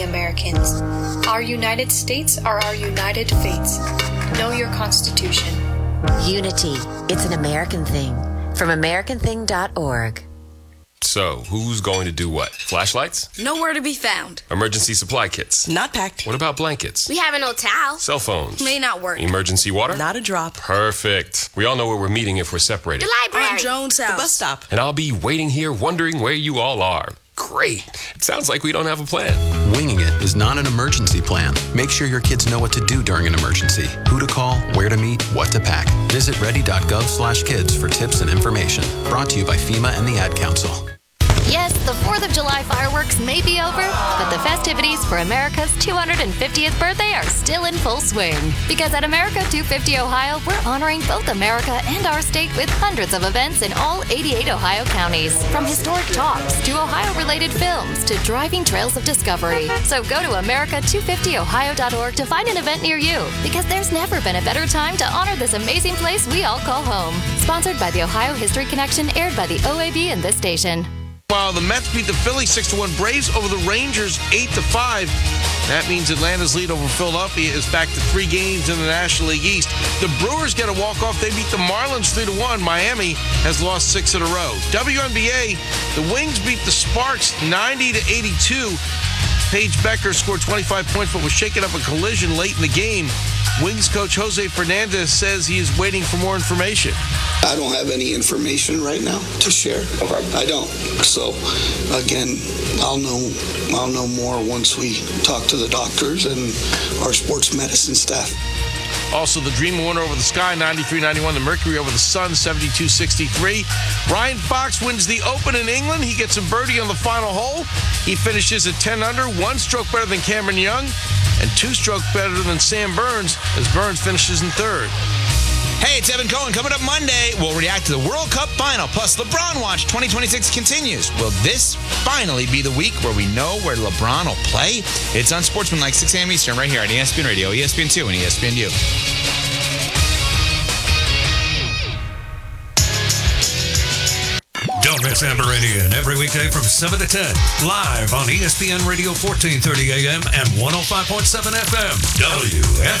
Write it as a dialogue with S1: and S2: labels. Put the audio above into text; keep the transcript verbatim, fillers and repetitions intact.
S1: Americans. Our United States are our united fates. Know your Constitution.
S2: Unity. It's an American thing. From American thing dot org.
S3: So, who's going to do what? Flashlights?
S4: Nowhere to be found.
S3: Emergency supply kits?
S4: Not packed.
S3: What about blankets?
S4: We have an old towel.
S3: Cell phones?
S4: May not work.
S3: Emergency water?
S4: Not a drop.
S3: Perfect. We all know where we're meeting if we're separated.
S4: The library. On Jones' house. The bus stop.
S3: And I'll be waiting here wondering where you all are. Great. It sounds like we don't have a plan.
S5: Winging it is not an emergency plan. Make sure your kids know what to do during an emergency, who to call, where to meet, what to pack. Visit ready.gov slash kids for tips and information. Brought to you by FEMA and the Ad Council.
S6: Yes, the fourth of July fireworks may be over, but the festivities for America's two hundred fiftieth birthday are still in full swing. Because at America two fifty Ohio, we're honoring both America and our state with hundreds of events in all eighty-eight Ohio counties. From historic talks to Ohio-related films to driving trails of discovery. So go to America two fifty Ohio dot org to find an event near you. Because there's never been a better time to honor this amazing place we all call home. Sponsored by the Ohio History Connection, aired by the O A B and this station.
S7: While the Mets beat the Phillies six to one, Braves over the Rangers eight to five. That means Atlanta's lead over Philadelphia is back to three games in the National League East. The Brewers get a walk-off. They beat the Marlins three to one. Miami has lost six in a row. W N B A, the Wings beat the Sparks ninety to eighty-two. Paige Becker scored twenty-five points but was shaken up a collision late in the game. Wings coach Jose Fernandez says he is waiting for more information.
S8: I don't have any information right now to share. Okay. I don't. So, again, I'll know I'll know more once we talk to the doctors and our sports medicine staff.
S7: Also, the Dream winner over the Sky, ninety-three ninety-one. The Mercury over the Sun, seventy-two sixty-three. Ryan Fox wins the Open in England. He gets a birdie on the final hole. He finishes at ten under, one stroke better than Cameron Young, and two strokes better than Sam Burns, as Burns finishes in third.
S9: Hey, it's Evan Cohen. Coming up Monday, we'll react to the World Cup final. Plus, LeBron Watch twenty twenty-six continues. Will this finally be the week where we know where LeBron will play? It's on Sportsmanlike, six a.m. Eastern, right here on E S P N Radio, E S P N two, and E S P N U.
S10: Don't miss Amber Radian every weekday from seven to ten, live on E S P N Radio, fourteen thirty a.m. and one oh five point seven F M. W